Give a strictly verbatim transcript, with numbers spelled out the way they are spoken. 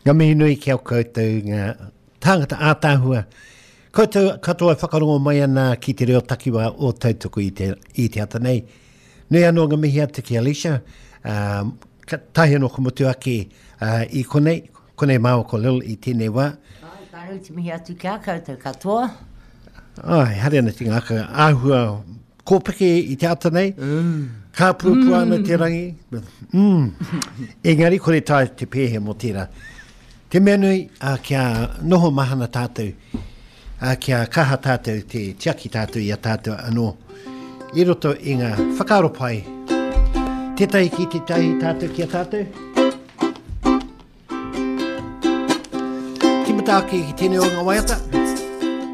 Ngā mihi nui kia o koutou ngā tāngata ātāhua. Koutou katoa whakarongo mai ana ki te reo takiwa o tautoko i te, i te ata nei. Nui anō ngā mihi atu ki Alicia. Um, tahi anō kumutu ake uh, i konei. Konei māo ko lil i tēnei wā. Ai, tānu te mihi atu kia koutou katoa. Ai, hare ana te ngāka āhua kōpeke i te ata nei. Mm. Ka pūpua ana te rangi. Mm. Engari, kore tai te pēhe mo tērā. Te mea nui, uh, kia noho mahana tātou, uh, kia kaha tātou, te tiaki tātou i a tātou anō. I roto i ngā whakaro pai. Tētai ki te tahi tātou ki a tātou. Ki mata ake ki tēnei o ngā waiata.